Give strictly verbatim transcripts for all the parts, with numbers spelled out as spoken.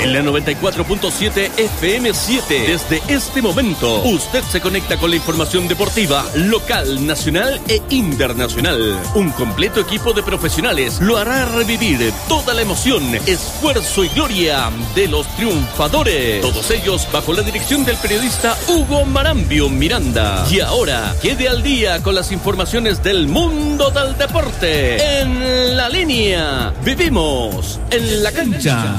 En la noventa y cuatro punto siete F M siete, desde este momento, usted se conecta con la información deportiva, local, nacional e internacional. Un completo equipo de profesionales lo hará revivir toda la emoción, esfuerzo y gloria de los triunfadores. Todos ellos bajo la dirección del periodista Hugo Marambio Miranda. Y ahora, quede al día con las informaciones del mundo del deporte. En la línea, vivimos en la cancha.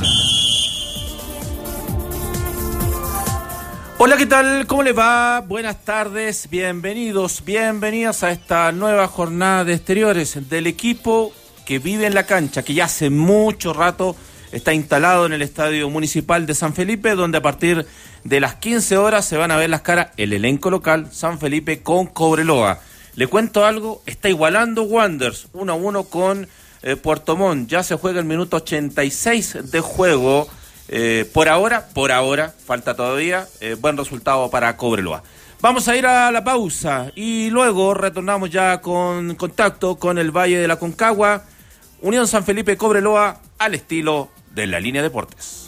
Hola, ¿qué tal? ¿Cómo les va? Buenas tardes, bienvenidos, bienvenidas a esta nueva jornada de exteriores del equipo que vive en la cancha, que ya hace mucho rato está instalado en el Estadio Municipal de San Felipe, donde a partir de las quince horas se van a ver las caras el elenco local, San Felipe con Cobreloa. Le cuento algo, está igualando Wanderers uno a uno con eh, Puerto Montt, ya se juega el minuto ochenta y seis de juego. Eh, por ahora, por ahora, falta todavía, eh, buen resultado para Cobreloa. Vamos a ir a la pausa y luego retornamos ya con contacto con el Valle de la Concagua, Unión San Felipe Cobreloa al estilo de La Línea Deportes.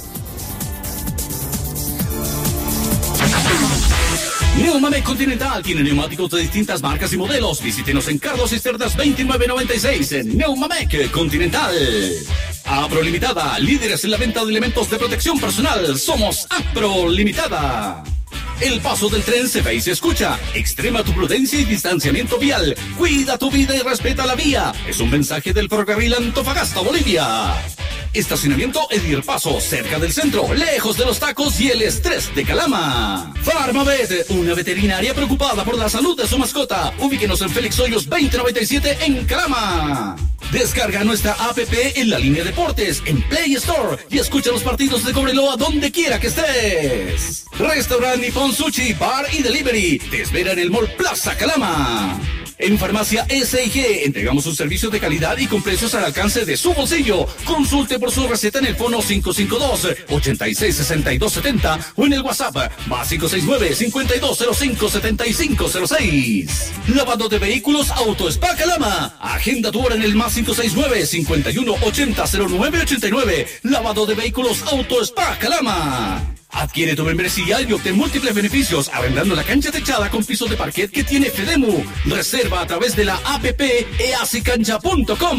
Neumamec Continental tiene neumáticos de distintas marcas y modelos. Visítenos en Carlos y Cerdas veintinueve noventa y seis en Neumamec Continental. Apro Limitada, líderes en la venta de elementos de protección personal. Somos Apro Limitada. El paso del tren se ve y se escucha. Extrema tu prudencia y distanciamiento vial. Cuida tu vida y respeta la vía. Es un mensaje del ferrocarril Antofagasta, Bolivia. Estacionamiento Edir Paso, cerca del centro, lejos de los tacos y el estrés de Calama. Farmavet, una veterinaria preocupada por la salud de su mascota. Ubíquenos en Félix Hoyos veinte noventa y siete en Calama. Descarga nuestra app en La Línea Deportes, en Play Store, y escucha los partidos de Cobreloa donde quiera que estés. Restaurant Nippon Sushi, Bar y Delivery te espera en el Mall Plaza Calama. En Farmacia S I G entregamos un servicio de calidad y con precios al alcance de su bolsillo. Consulte por su receta en el fono cinco cinco dos, ocho seis, seis dos siete cero o en el WhatsApp más cinco seis nueve, cinco dos cero cinco, siete cinco cero seis. Lavado de vehículos Auto Spa Calama. Agenda tu hora en el más cinco seis nueve, cinco uno ochenta, cero nueve ochenta y nueve. Lavado de vehículos Auto Spa Calama. Adquiere tu membresía y obtén múltiples beneficios, arrendando la cancha techada con pisos de parquet que tiene Fedemu. Reserva a través de la app easicancha punto com.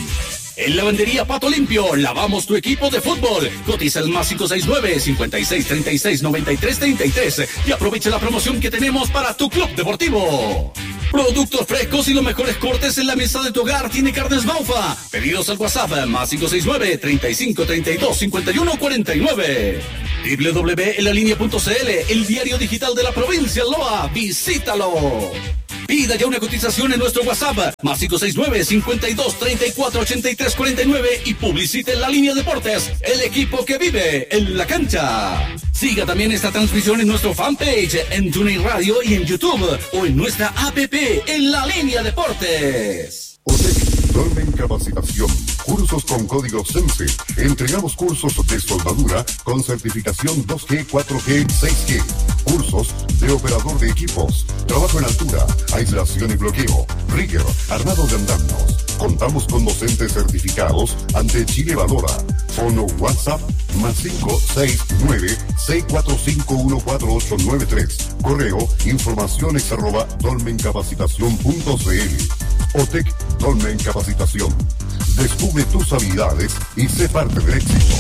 En Lavandería Pato Limpio, lavamos tu equipo de fútbol. Cotiza el más cinco seis nueve, cinco seis, treinta y seis, noventa y tres, treinta y tres y aprovecha la promoción que tenemos para tu club deportivo. Productos frescos y los mejores cortes en la mesa de tu hogar tiene Carnes Baufa. Pedidos al WhatsApp más cinco seis nueve, treinta y cinco, treinta y dos, cincuenta y uno, cuarenta y nueve. doble u doble u doble u punto en la línea punto c l, el diario digital de la provincia de Loa. Visítalo. Pida ya una cotización en nuestro WhatsApp más cinco seis nueve, cincuenta y dos, treinta y cuatro, ochenta y tres, cuarenta y nueve y publicite en La Línea Deportes, el equipo que vive en la cancha. Siga también esta transmisión en nuestro fanpage, en TuneIn Radio y en YouTube o en nuestra app en La Línea Deportes. OTEC Dolmen Capacitación. Cursos con código SENSE. Entregamos cursos de soldadura con certificación dos G, cuatro G, seis G. Cursos de operador de equipos. Trabajo en altura, aislación y bloqueo. Rigger, armado de andamios. Contamos con docentes certificados ante Chile Valora. Fono WhatsApp más cinco seis nueve, seis cuatro cinco, uno cuatro ocho nueve tres. Correo informaciones arroba dolmencapacitación punto c l. OTEC Dolmen Capacitación. Descubre tus habilidades y sé parte del éxito.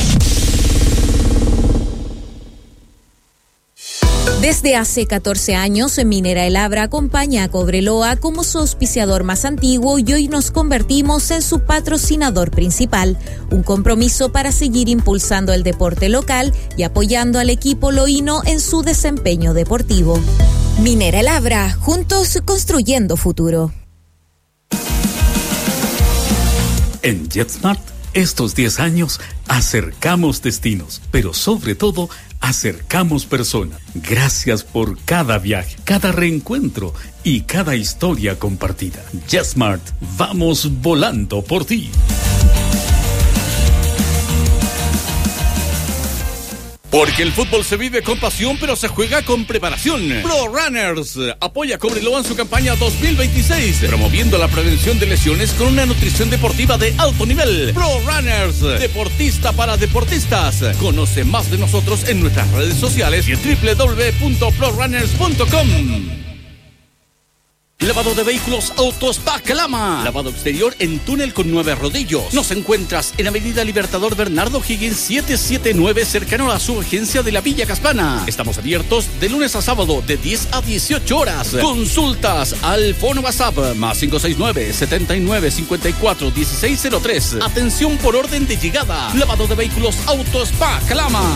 Desde hace catorce años, Minera El Abra acompaña a Cobreloa como su auspiciador más antiguo y hoy nos convertimos en su patrocinador principal. Un compromiso para seguir impulsando el deporte local y apoyando al equipo loíno en su desempeño deportivo. Minera El Abra, juntos construyendo futuro. En JetSmart, estos diez años, acercamos destinos, pero sobre todo, acercamos personas. Gracias por cada viaje, cada reencuentro y cada historia compartida. JetSmart, vamos volando por ti. Porque el fútbol se vive con pasión, pero se juega con preparación. Pro Runners apoya a Cobreloa en su campaña dos mil veintiséis, promoviendo la prevención de lesiones con una nutrición deportiva de alto nivel. Pro Runners, deportista para deportistas. Conoce más de nosotros en nuestras redes sociales y en doble u doble u doble u punto pro runners punto com. Lavado de vehículos Autospa Calama. Lavado exterior en túnel con nueve rodillos. Nos encuentras en Avenida Libertador Bernardo Higgins setecientos setenta y nueve, cercano a su agencia de la Villa Caspana. Estamos abiertos de lunes a sábado de diez a dieciocho horas. Consultas al fono WhatsApp más cinco seis nueve, setenta y nueve, cincuenta y cuatro, dieciséis cero tres. Atención por orden de llegada. Lavado de vehículos Autospa Calama.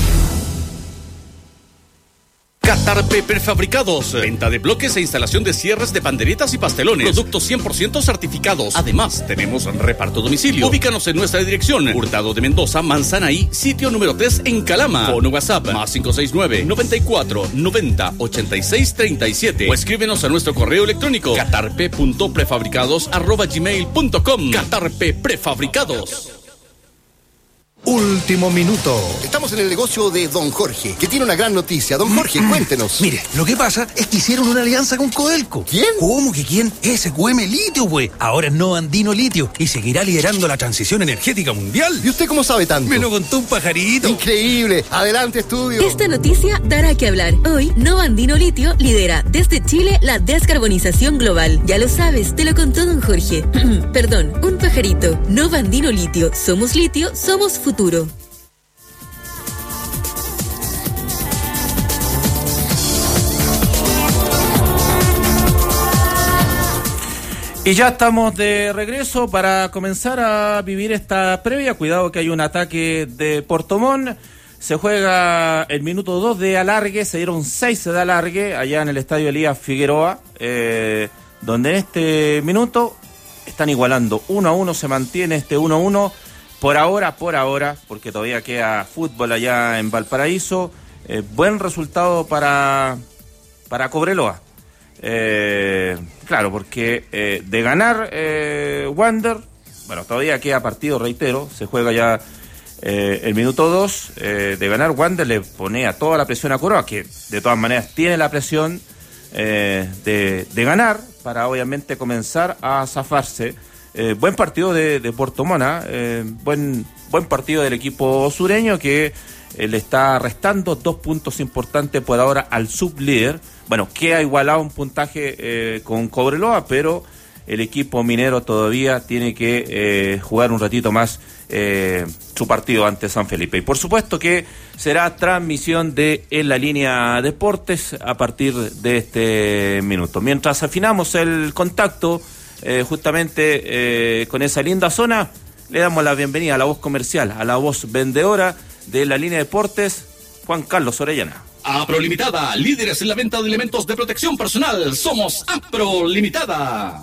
Catarpe Prefabricados. Venta de bloques e instalación de cierres de panderetas y pastelones. Productos cien por ciento certificados. Además, tenemos reparto a domicilio. Ubícanos en nuestra dirección. Hurtado de Mendoza, Manzanaí, sitio número tres en Calama. Fono WhatsApp más cinco seis nueve, noventa y cuatro, noventa, ochenta y seis, treinta y siete. O escríbenos a nuestro correo electrónico catarpe punto prefabricados arroba gmail punto com. Catarpe Prefabricados. Último minuto. Estamos en el negocio de Don Jorge, que tiene una gran noticia. Don Jorge, cuéntenos. Mire, lo que pasa es que hicieron una alianza con Codelco. ¿Quién? ¿Cómo que quién? S Q M Litio, güey. Ahora es No Andino Litio y seguirá liderando la transición energética mundial. ¿Y usted cómo sabe tanto? Me lo contó un pajarito. Increíble. Adelante, estudio. Esta noticia dará que hablar. Hoy, No Andino Litio lidera desde Chile la descarbonización global. Ya lo sabes, te lo contó Don Jorge. Perdón, un pajarito. No Andino Litio. Somos litio, somos futuro. Y ya estamos de regreso para comenzar a vivir esta previa. Cuidado que hay un ataque de Puerto Montt. Se juega el minuto dos de alargue. Se dieron seis de alargue allá en el estadio Elías Figueroa, eh, donde en este minuto están igualando uno a uno. Se mantiene este uno a uno. Por ahora, por ahora, porque todavía queda fútbol allá en Valparaíso. Eh, buen resultado para, para Cobreloa. Eh, claro, porque eh, de ganar eh, Wander, bueno, todavía queda partido, reitero, se juega ya eh, el minuto dos. Eh, de ganar Wander le pone a toda la presión a Cobreloa, que de todas maneras tiene la presión eh, de, de ganar para obviamente comenzar a zafarse. Eh, buen partido de, de Puerto Montt, eh, buen, buen partido del equipo sureño que eh, le está restando dos puntos importantes por ahora al sublíder. Bueno, queda igualado un puntaje eh, con Cobreloa, pero el equipo minero todavía tiene que eh, jugar un ratito más eh, su partido ante San Felipe. Y por supuesto que será transmisión de En la Línea Deportes a partir de este minuto. Mientras afinamos el contacto Eh, justamente eh, con esa linda zona, le damos la bienvenida a la voz comercial, a la voz vendedora de La Línea Deportes, Juan Carlos Orellana. Apro Limitada, líderes en la venta de elementos de protección personal. Somos Apro Limitada.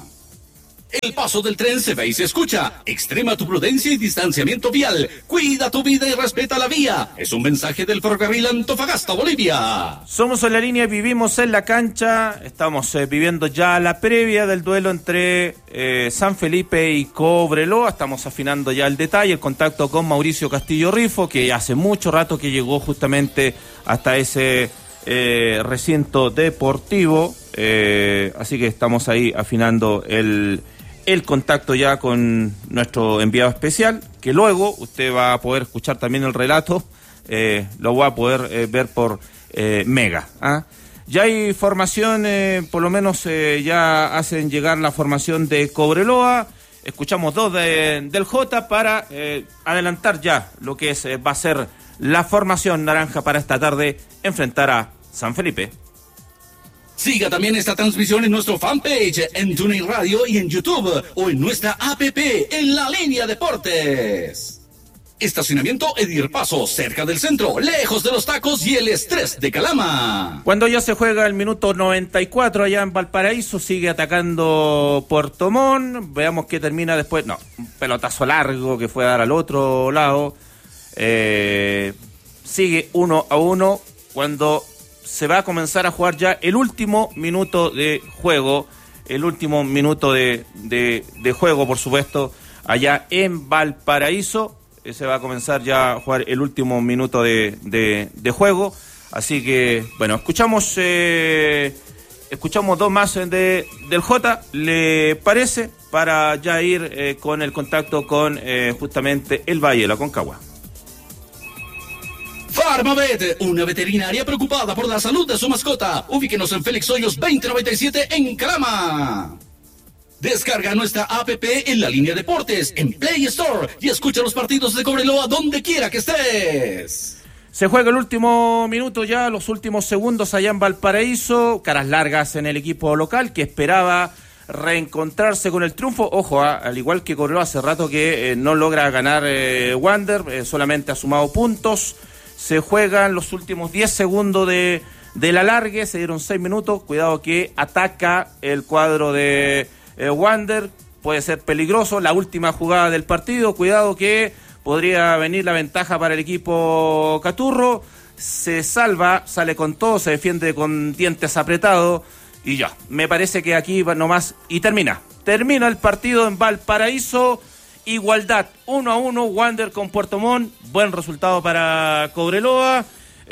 El paso del tren se ve y se escucha. Extrema tu prudencia y distanciamiento vial. Cuida tu vida y respeta la vía. Es un mensaje del ferrocarril Antofagasta, Bolivia. Somos En la Línea, vivimos en la cancha. Estamos eh, viviendo ya la previa del duelo entre eh, San Felipe y Cobreloa. Estamos afinando ya el detalle, el contacto con Mauricio Castillo Rifo, que hace mucho rato que llegó justamente hasta ese eh, recinto deportivo. Eh, así que estamos ahí afinando el... el contacto ya con nuestro enviado especial, que luego usted va a poder escuchar también el relato, eh, lo va a poder eh, ver por eh, Mega. ¿ah? Ya hay formación, eh, por lo menos eh, ya hacen llegar la formación de Cobreloa, escuchamos dos de, del J para eh, adelantar ya lo que es, eh, va a ser la formación naranja para esta tarde enfrentar a San Felipe. Siga también esta transmisión en nuestro fanpage, en TuneIn Radio y en YouTube, o en nuestra app, En la Línea Deportes. Estacionamiento Edir Paso, cerca del centro, lejos de los tacos y el estrés de Calama. Cuando ya se juega el minuto noventa y cuatro allá en Valparaíso, sigue atacando Puerto Montt. Veamos qué termina después. No, un pelotazo largo que fue a dar al otro lado. Eh, sigue uno a uno cuando se va a comenzar a jugar ya el último minuto de juego, el último minuto de, de, de juego, por supuesto, allá en Valparaíso. se va a comenzar ya a jugar el último minuto de, de, de juego. Así que, bueno, escuchamos eh, escuchamos dos más de, del J, ¿le parece? Para ya ir eh, con el contacto con eh, justamente el Valle de la Concagua. Farmavet, una veterinaria preocupada por la salud de su mascota. Ubíquenos en Félix Hoyos veinte noventa y siete en Calama. Descarga nuestra app en la línea Deportes, en Play Store, y escucha los partidos de Cobreloa donde quiera que estés. Se juega el último minuto ya, los últimos segundos allá en Valparaíso. Caras largas en el equipo local que esperaba reencontrarse con el triunfo. Ojo, ¿eh? Al igual que Cobreloa, hace rato que eh, no logra ganar eh, Wander, eh, solamente ha sumado puntos. Se juegan los últimos diez segundos de, del alargue, se dieron seis minutos. Cuidado que ataca el cuadro de eh, Wander, puede ser peligroso. La última jugada del partido, cuidado que podría venir la ventaja para el equipo Caturro. Se salva, sale con todo, se defiende con dientes apretados y ya. Me parece que aquí va nomás y termina. Termina el partido en Valparaíso. Igualdad, uno a uno, Wander con Puerto Montt, buen resultado para Cobreloa.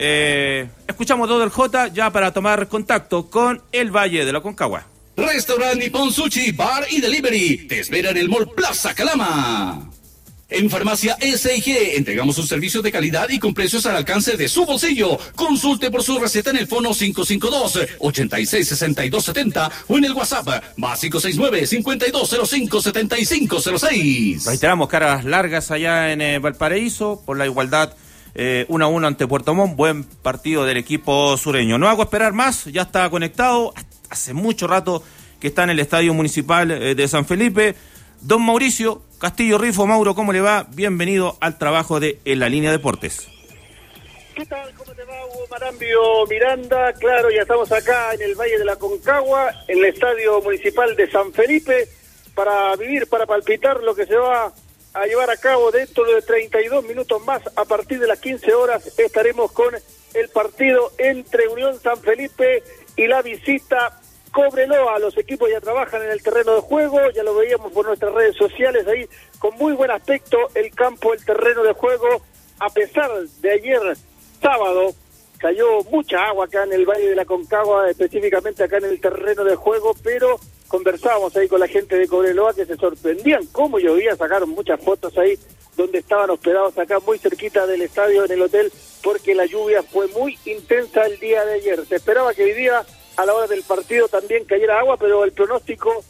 Eh, escuchamos todo el J ya para tomar contacto con el Valle de la Concagua. Restaurante Nippon Sushi, Bar y Delivery, te espera en el Mall Plaza Calama. En Farmacia S I G entregamos un servicio de calidad y con precios al alcance de su bolsillo. Consulte por su receta en el fono cinco cinco dos, ocho seis, seis dos siete cero o en el WhatsApp más cinco seis nueve, cinco dos cero cinco, siete cinco cero seis. Reiteramos, caras largas allá en eh, Valparaíso por la igualdad eh, uno a uno ante Puerto Montt. Buen partido del equipo sureño. No hago esperar más, ya está conectado. Hace mucho rato que está en el Estadio Municipal eh, de San Felipe. Don Mauricio Castillo Rifo. Mauro, ¿cómo le va? Bienvenido al trabajo de En la Línea Deportes. ¿Qué tal? ¿Cómo te va, Hugo Marambio Miranda? Claro, ya estamos acá en el Valle de la Concagua, en el Estadio Municipal de San Felipe, para vivir, para palpitar lo que se va a llevar a cabo dentro de treinta y dos minutos más. A partir de las quince horas estaremos con el partido entre Unión San Felipe y la visita Cobreloa. Los equipos ya trabajan en el terreno de juego, ya lo veíamos por nuestras redes sociales ahí, con muy buen aspecto el campo, el terreno de juego. A pesar de ayer sábado, cayó mucha agua acá en el Valle de la Concagua, específicamente acá en el terreno de juego, pero conversábamos ahí con la gente de Cobreloa que se sorprendían cómo llovía. Sacaron muchas fotos ahí donde estaban hospedados acá muy cerquita del estadio, en el hotel, porque la lluvia fue muy intensa el día de ayer. Se esperaba que hoy día a la hora del partido también cayera agua, pero el pronóstico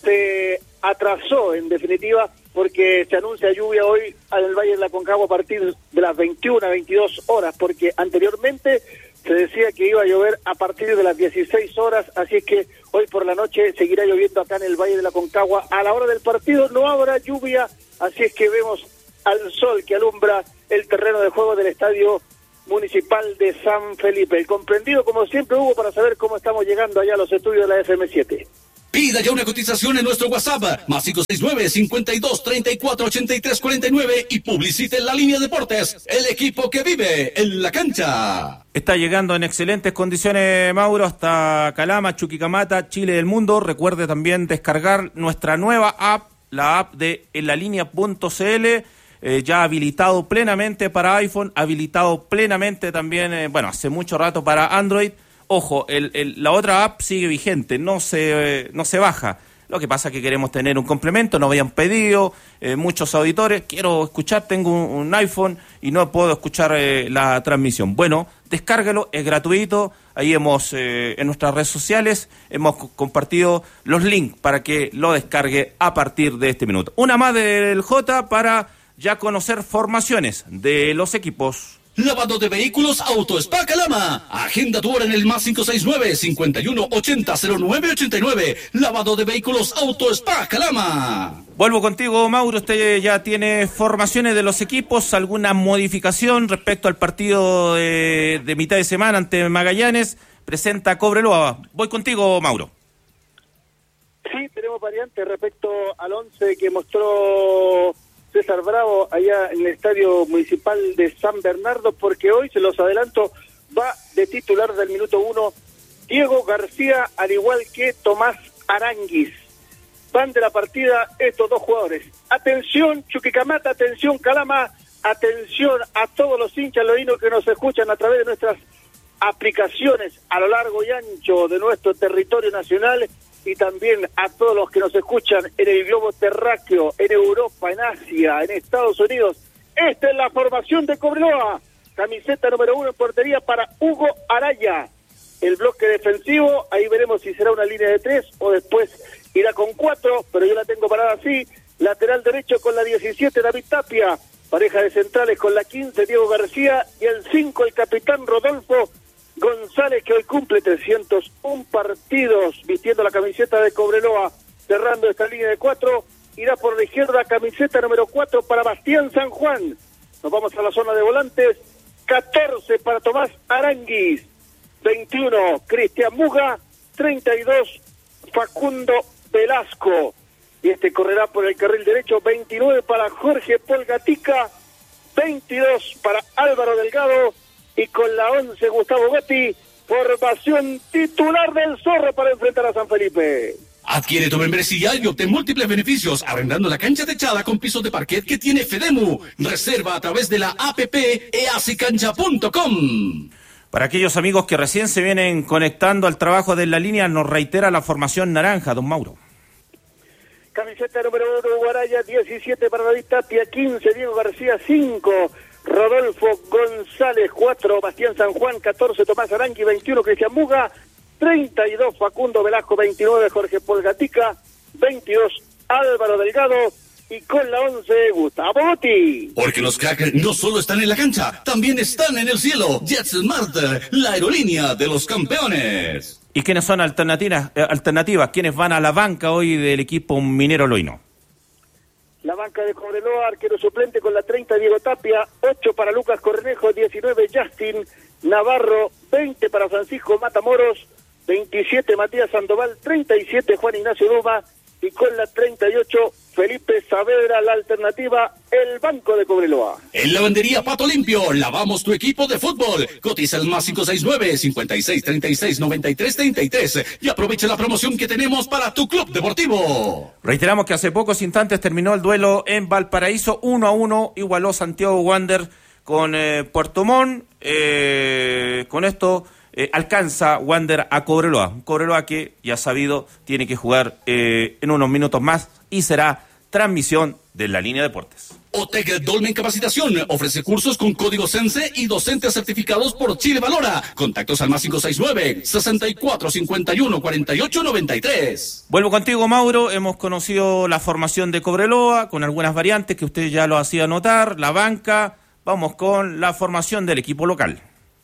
se atrasó en definitiva, porque se anuncia lluvia hoy en el Valle de la Concagua a partir de las veintiuna, veintidós horas, porque anteriormente se decía que iba a llover a partir de las dieciséis horas, así es que hoy por la noche seguirá lloviendo acá en el Valle de la Concagua. A la hora del partido no habrá lluvia, así es que vemos al sol que alumbra el terreno de juego del Estadio Municipal de San Felipe. El comprendido, como siempre, Hugo, para saber cómo estamos llegando allá a los estudios de la F M siete. Pida ya una cotización en nuestro WhatsApp, más cinco seis nueve, cinco dos, treinta y cuatro, ochenta y tres cuarenta y nueve, y publicite en la Línea Deportes, el equipo que vive en la cancha. Está llegando en excelentes condiciones, Mauro, hasta Calama, Chuquicamata, Chile del Mundo. Recuerde también descargar nuestra nueva app, la app de en la línea punto c l. Eh, ya habilitado plenamente para iPhone, habilitado plenamente también, eh, bueno, hace mucho rato para Android. Ojo, el, el, la otra app sigue vigente, no se, eh, no se baja. Lo que pasa es que queremos tener un complemento, nos habían pedido eh, muchos auditores, quiero escuchar, tengo un, un iPhone y no puedo escuchar eh, la transmisión. Bueno, descárguelo, es gratuito, ahí hemos, eh, en nuestras redes sociales, hemos co- compartido los links para que lo descargue a partir de este minuto. Una más del J para ya conocer formaciones de los equipos. Lavado de vehículos Auto Spa Calama. Agenda tu hora en el más cinco seis nueve, cincuenta y uno, ochenta, cero nueve ochenta y nueve. Lavado de vehículos Auto Spa Calama. Vuelvo contigo, Mauro. Usted ya tiene formaciones de los equipos, alguna modificación respecto al partido de, de mitad de semana ante Magallanes. Presenta Cobreloa. Voy contigo, Mauro. Sí, tenemos variantes respecto al once que mostró César Bravo allá en el Estadio Municipal de San Bernardo, porque hoy, se los adelanto, va de titular del minuto uno Diego García, al igual que Tomás Aranguis. Van de la partida estos dos jugadores. Atención Chuquicamata, atención Calama, atención a todos los hinchas loínos que nos escuchan a través de nuestras aplicaciones a lo largo y ancho de nuestro territorio nacional, y también a todos los que nos escuchan en el globo terráqueo, en Europa, en Asia, en Estados Unidos. Esta es la formación de Cobreloa. Camiseta número uno en portería para Hugo Araya. El bloque defensivo, ahí veremos si será una línea de tres o después irá con cuatro, pero yo la tengo parada así. Lateral derecho con la diecisiete, David Tapia. Pareja de centrales con la quince, Diego García. Y el cinco, el capitán Rodolfo González, que hoy cumple trescientos uno partidos vistiendo la camiseta de Cobreloa. Cerrando esta línea de cuatro, irá por la izquierda camiseta número cuatro para Bastián San Juan. Nos vamos a la zona de volantes. catorce para Tomás Aranguis. veintiuno, Cristian Muga. treinta y dos, Facundo Velasco. Y este correrá por el carril derecho. veintinueve para Jorge Polgatica. veintidós para Álvaro Delgado. Y con la once, Gustavo Gatti, formación titular del Zorro para enfrentar a San Felipe. Adquiere tu membresía y obtén múltiples beneficios, arrendando la cancha techada con pisos de parquet que tiene Fedemu. Reserva a través de la app easycancha punto com. Para aquellos amigos que recién se vienen conectando al trabajo de la línea, nos reitera la formación naranja, don Mauro. Camiseta número uno, Guaraya, diecisiete para David Tapia, quince, Diego García, cinco, Rodolfo González, cuatro, Bastián San Juan, catorce, Tomás Arangui, veintiuno, Cristian Muga, treinta y dos, Facundo Velasco, veintinueve, Jorge Polgatica, veintidós, Álvaro Delgado, y con la once, Gustavo Gatti. Porque los cracks no solo están en la cancha, también están en el cielo. JetSmart, la aerolínea de los campeones. ¿Y quiénes son alternativas? Eh, alternativas? ¿Quiénes van a la banca hoy del equipo minero loíno? La banca de Cobreloa, arquero suplente con la treinta, Diego Tapia, ocho para Lucas Cornejo, diecinueve, Justin Navarro, veinte para Francisco Matamoros, veintisiete, Matías Sandoval, treinta y siete, Juan Ignacio Duma, y con la treinta y ocho, Felipe Saavedra, la alternativa, el banco de Cobreloa. En Lavandería Pato Limpio, lavamos tu equipo de fútbol. Cotiza el más cinco seis nueve, cincuenta y seis, treinta y seis, noventa y tres, treinta y tres y aprovecha la promoción que tenemos para tu club deportivo. Reiteramos que hace pocos instantes terminó el duelo en Valparaíso, uno a uno, igualó Santiago Wander con eh, Puerto Montt. Eh, con esto eh, alcanza Wander a Cobreloa, un Cobreloa que ya sabido tiene que jugar eh, en unos minutos más y será transmisión de la línea Deportes. Otec Dolmen Capacitación ofrece cursos con código Sense y docentes certificados por Chile Valora. Contactos al más cinco seis nueve, sesenta y cuatro, cincuenta y uno, cuarenta y ocho, noventa y tres. Vuelvo contigo, Mauro. Hemos conocido la formación de Cobreloa con algunas variantes que usted ya lo hacía notar, la banca. Vamos con la formación del equipo local.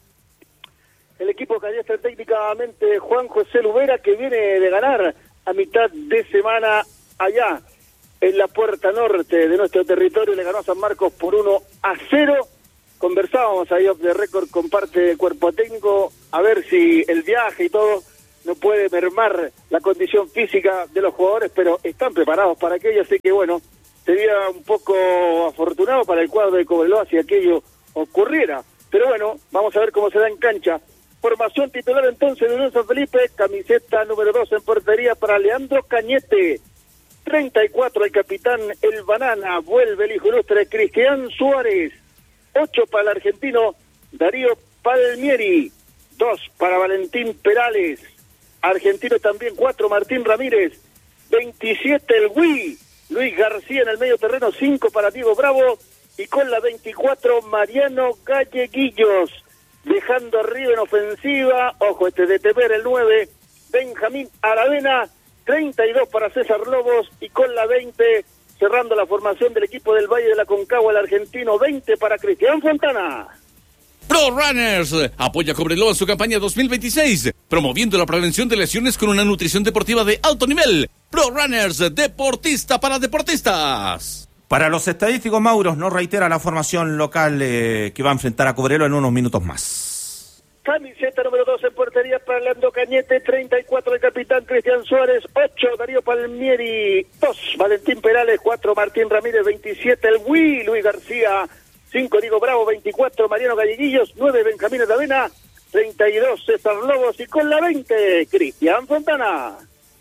El equipo que está técnicamente Juan José Lubera, que viene de ganar a mitad de semana allá en la puerta norte de nuestro territorio. Le ganó a San Marcos por uno a cero. Conversábamos ahí off the record con parte del cuerpo técnico a ver si el viaje y todo no puede mermar la condición física de los jugadores, pero están preparados para aquello, así que bueno, sería un poco afortunado para el cuadro de Cobreloa si aquello ocurriera. Pero bueno, vamos a ver cómo se da en cancha. Formación titular entonces de Unión San Felipe, camiseta número dos en portería para Leandro Cañete. treinta y cuatro el capitán El Banana, vuelve el hijo ilustre Cristian Suárez. ocho para el argentino Darío Palmieri. dos para Valentín Perales. Argentino también cuatro, Martín Ramírez. veintisiete el Wii, Luis García en el medio terreno. cinco para Diego Bravo. Y con la veinticuatro, Mariano Galleguillos. Dejando arriba en ofensiva, ojo, este de Temer el nueve, Benjamín Aravena. treinta y dos para César Lobos, y con la veinte, cerrando la formación del equipo del Valle de la Concagua, el argentino, veinte para Cristian Fontana. Pro Runners apoya a Cobreloa en su campaña dos mil veintiséis, promoviendo la prevención de lesiones con una nutrición deportiva de alto nivel. Pro Runners, deportista para deportistas. Para los estadísticos, Mauro, nos reitera la formación local eh, que va a enfrentar a Cobreloa en unos minutos más. Camiseta número dos en portería para Leandro Cañete, treinta y cuatro el capitán Cristian Suárez, ocho Darío Palmieri, dos Valentín Perales, cuatro Martín Ramírez, veintisiete el Wii, Luis García, cinco Diego Bravo, veinticuatro Mariano Galleguillos, nueve Benjamín Aravena, treinta y dos César Lobos, y con la veinte Cristian Fontana.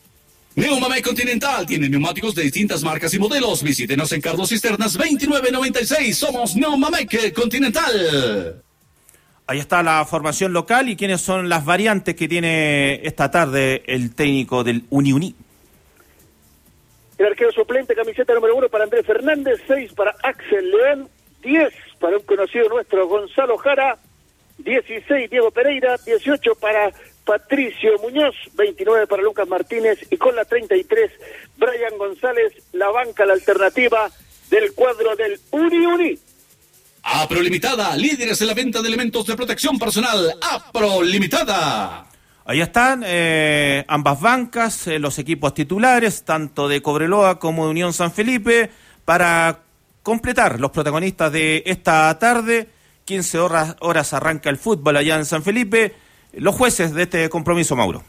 Neumamec Continental tiene neumáticos de distintas marcas y modelos. Visítenos en Carlos Cisternas veintinueve noventa y seis. Somos Neumamec Continental. Ahí está la formación local y quiénes son las variantes que tiene esta tarde el técnico del Uni Uni. El arquero suplente, camiseta número uno para Andrés Fernández, seis para Axel León, diez para un conocido nuestro Gonzalo Jara, dieciséis Diego Pereira, dieciocho para Patricio Muñoz, veintinueve para Lucas Martínez y con la treinta y tres Brian González, la banca, la alternativa del cuadro del Uni Uni. Apro Limitada, líderes en la venta de elementos de protección personal. Apro Limitada. Ahí están eh, ambas bancas, eh, los equipos titulares, tanto de Cobreloa como de Unión San Felipe, para completar los protagonistas de esta tarde. quince horas, horas arranca el fútbol allá en San Felipe. Los jueces de este compromiso, Mauro.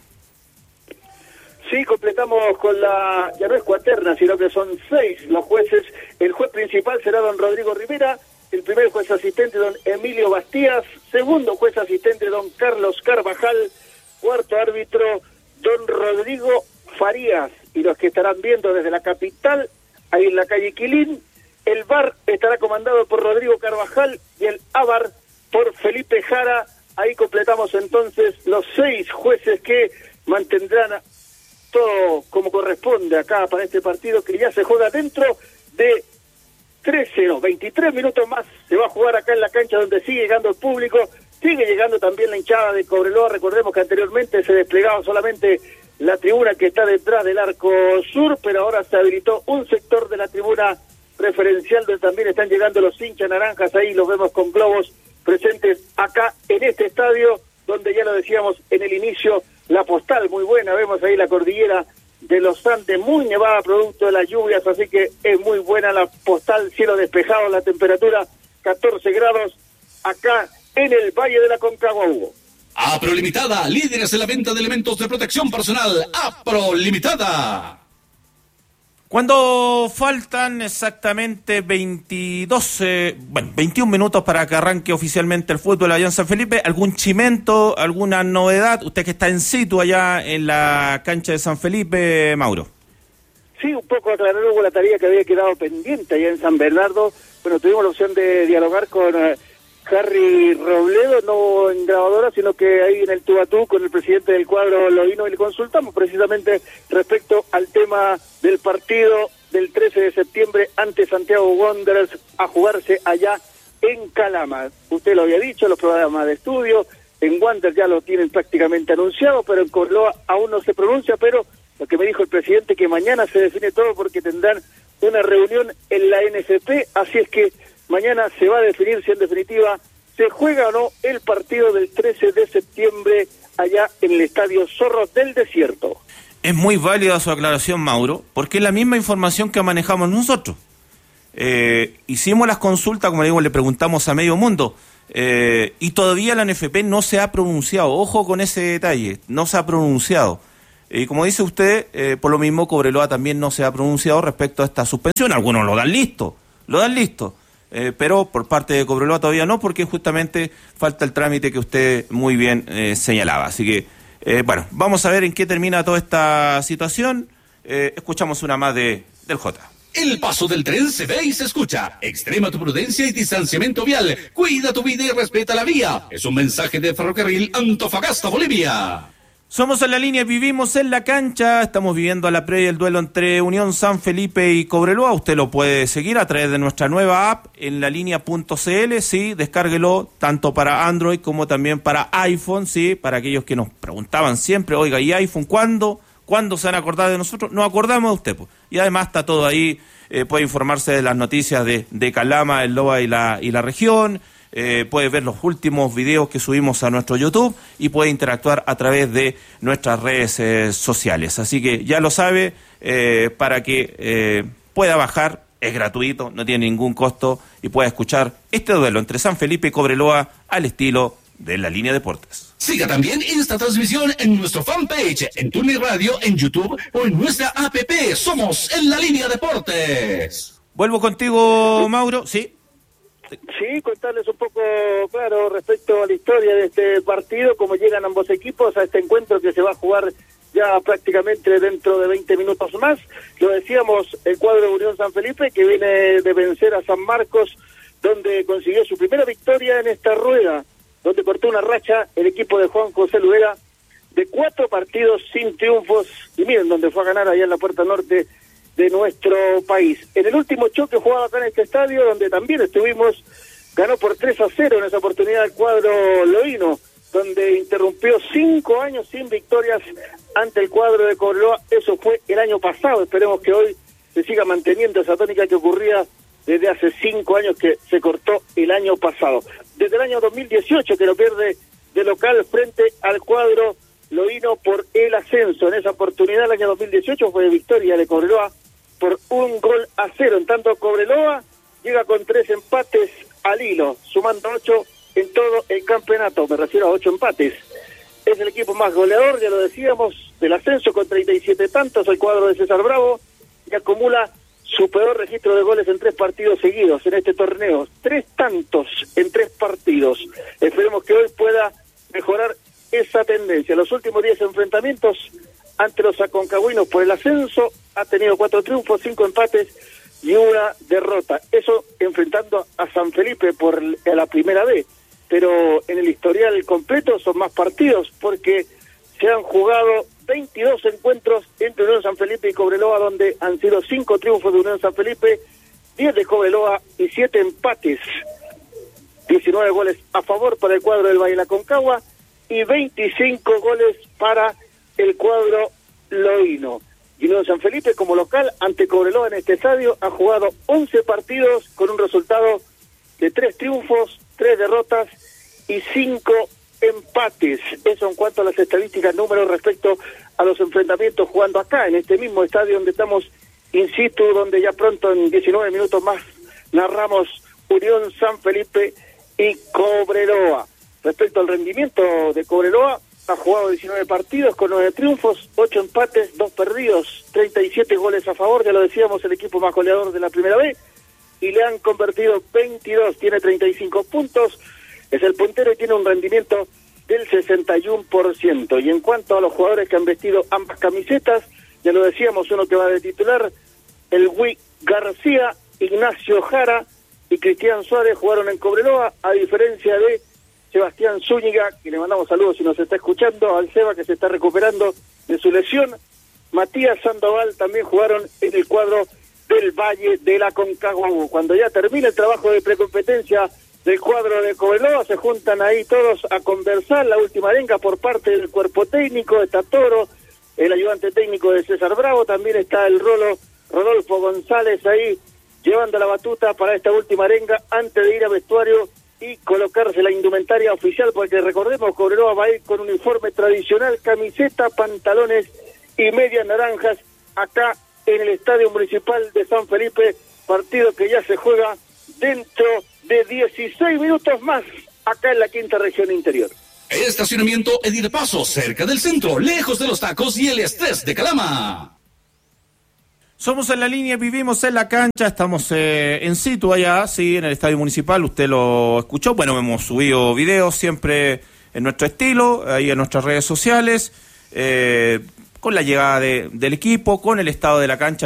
Sí, completamos con la, ya no es cuaterna, sino que son seis los jueces. El juez principal será don Rodrigo Rivera, el primer juez asistente don Emilio Bastías, segundo juez asistente don Carlos Carvajal, cuarto árbitro don Rodrigo Farías, y los que estarán viendo desde la capital, ahí en la calle Quilín, el V A R estará comandado por Rodrigo Carvajal y el A V A R por Felipe Jara. Ahí completamos entonces los seis jueces que mantendrán todo como corresponde acá para este partido que ya se juega dentro de trece, no, veintitrés minutos más. Se va a jugar acá en la cancha donde sigue llegando el público, sigue llegando también la hinchada de Cobreloa. Recordemos que anteriormente se desplegaba solamente la tribuna que está detrás del arco sur, pero ahora se habilitó un sector de la tribuna preferencial donde también están llegando los hinchas naranjas. Ahí los vemos con globos presentes acá en este estadio, donde ya lo decíamos en el inicio, la postal muy buena, vemos ahí la cordillera de los Andes muy nevada producto de las lluvias, así que es muy buena la postal, cielo despejado, la temperatura catorce grados acá en el Valle de la Concagua, Hugo. Apro Limitada, líderes en la venta de elementos de protección personal. Apro Limitada. Cuando faltan exactamente veintidós, eh, bueno, veintiún minutos para que arranque oficialmente el fútbol allá en San Felipe, ¿algún chimento, alguna novedad? Usted que está en situ allá en la cancha de San Felipe, Mauro. Sí, un poco aclarar hubo la tarea que había quedado pendiente allá en San Bernardo. Bueno, tuvimos la opción de dialogar con eh, Harry Robledo, no en grabadora, sino que ahí en el tú a tú con el presidente del cuadro Lodino, y le consultamos precisamente respecto al tema del partido del trece de septiembre ante Santiago Wanderers a jugarse allá en Calama. Usted lo había dicho, los programas de estudio, en Wanderers ya lo tienen prácticamente anunciado, pero en Cobreloa aún no se pronuncia, pero lo que me dijo el presidente que mañana se define todo porque tendrán una reunión en la N F P, así es que mañana se va a definir si en definitiva se juega o no el partido del trece de septiembre allá en el Estadio Zorros del Desierto. Es muy válida su aclaración, Mauro, porque es la misma información que manejamos nosotros. Eh, hicimos las consultas, como digo, le preguntamos a medio mundo, eh, y todavía la N F P no se ha pronunciado. Ojo con ese detalle, no se ha pronunciado. Y como dice usted, eh, por lo mismo Cobreloa también no se ha pronunciado respecto a esta suspensión. Algunos lo dan listo, lo dan listo. Eh, pero por parte de Cobreloa todavía no, porque justamente falta el trámite que usted muy bien eh, señalaba. Así que, eh, bueno, vamos a ver en qué termina toda esta situación. Eh, escuchamos una más de del J. El paso del tren se ve y se escucha. Extrema tu prudencia y distanciamiento vial. Cuida tu vida y respeta la vía. Es un mensaje de Ferrocarril Antofagasta, Bolivia. Somos en la línea, vivimos en la cancha, estamos viviendo a la previa el duelo entre Unión San Felipe y Cobreloa. Usted lo puede seguir a través de nuestra nueva app en la línea punto c l, sí, descárguelo tanto para Android como también para iPhone, sí, para aquellos que nos preguntaban siempre, oiga, ¿y iPhone cuándo? ¿Cuándo se van a acordar de nosotros? Nos acordamos de usted, pues. Y además está todo ahí, eh, puede informarse de las noticias de, de Calama, el Loa y la, y la región. Eh, puede ver los últimos videos que subimos a nuestro YouTube y puede interactuar a través de nuestras redes eh, sociales. Así que ya lo sabe, eh, para que eh, pueda bajar, es gratuito, no tiene ningún costo y pueda escuchar este duelo entre San Felipe y Cobreloa al estilo de La Línea Deportes. Siga también esta transmisión en nuestro fanpage, en Tuning Radio, en YouTube o en nuestra app. Somos en La Línea Deportes. Vuelvo contigo, Mauro, ¿sí? Sí, contarles un poco, claro, respecto a la historia de este partido, cómo llegan ambos equipos a este encuentro que se va a jugar ya prácticamente dentro de veinte minutos más. Lo decíamos, el cuadro de Unión San Felipe, que viene de vencer a San Marcos, donde consiguió su primera victoria en esta rueda, donde cortó una racha el equipo de Juan José Luera de cuatro partidos sin triunfos, y miren donde fue a ganar allá en la puerta norte de nuestro país. En el último choque jugado acá en este estadio, donde también estuvimos, ganó por tres a cero en esa oportunidad el cuadro loíno, donde interrumpió cinco años sin victorias ante el cuadro de Cobreloa. Eso fue el año pasado, esperemos que hoy se siga manteniendo esa tónica que ocurría desde hace cinco años, que se cortó el año pasado. Desde el año dos mil dieciocho que lo pierde de local frente al cuadro loíno por el ascenso. En esa oportunidad, el año dos mil dieciocho, fue de victoria de Cobreloa por un gol a cero. En tanto, Cobreloa llega con tres empates al hilo, sumando ocho en todo el campeonato. Me refiero a ocho empates. Es el equipo más goleador, ya lo decíamos, del ascenso, con treinta y siete tantos. El cuadro de César Bravo y acumula su peor registro de goles en tres partidos seguidos en este torneo. Tres tantos en tres partidos. Esperemos que hoy pueda mejorar esa tendencia. Los últimos diez enfrentamientos ante los aconcagüinos por el ascenso ha tenido cuatro triunfos, cinco empates y una derrota. Eso enfrentando a San Felipe por la primera vez. Pero en el historial completo son más partidos, porque se han jugado veintidós encuentros entre Unión San Felipe y Cobreloa, donde han sido cinco triunfos de Unión San Felipe, diez de Cobreloa y siete empates. diecinueve goles a favor para el cuadro del Valle de la Concagua y veinticinco goles para el cuadro loíno. Y Unión San Felipe, como local ante Cobreloa en este estadio, ha jugado once partidos con un resultado de tres triunfos, tres derrotas y cinco empates. Eso en cuanto a las estadísticas, números respecto a los enfrentamientos jugando acá en este mismo estadio donde estamos in situ, donde ya pronto en diecinueve minutos más narramos Unión San Felipe y Cobreloa. Respecto al rendimiento de Cobreloa, ha jugado diecinueve partidos con nueve triunfos, ocho empates, dos perdidos, treinta y siete goles a favor, ya lo decíamos, el equipo más goleador de la primera vez, y le han convertido veintidós, tiene treinta y cinco puntos, es el puntero y tiene un rendimiento del sesenta y uno por ciento. Y en cuanto a los jugadores que han vestido ambas camisetas, ya lo decíamos, uno que va de titular, el Gui García, Ignacio Jara y Cristian Suárez jugaron en Cobreloa, a diferencia de Sebastián Zúñiga, que le mandamos saludos si nos está escuchando, al Seba, que se está recuperando de su lesión. Matías Sandoval también jugaron en el cuadro del Valle de la Concagua. Cuando ya termine el trabajo de precompetencia del cuadro de Cobreloa, se juntan ahí todos a conversar la última arenga por parte del cuerpo técnico. Está Toro, el ayudante técnico de César Bravo, también está el Rolo Rodolfo González ahí llevando la batuta para esta última arenga antes de ir a vestuario y colocarse la indumentaria oficial, porque recordemos, Cobreloa va a ir con uniforme tradicional, camiseta, pantalones y medias naranjas acá en el Estadio Municipal de San Felipe, partido que ya se juega dentro de dieciséis minutos más acá en la quinta región interior. Estacionamiento Edil Paso, cerca del centro, lejos de los tacos y el estrés de Calama. Somos en la línea, vivimos en la cancha, estamos eh, en situ allá, sí, en el Estadio Municipal, usted lo escuchó, bueno, hemos subido videos siempre en nuestro estilo, ahí en nuestras redes sociales, eh, con la llegada de, del equipo, con el estado de la cancha.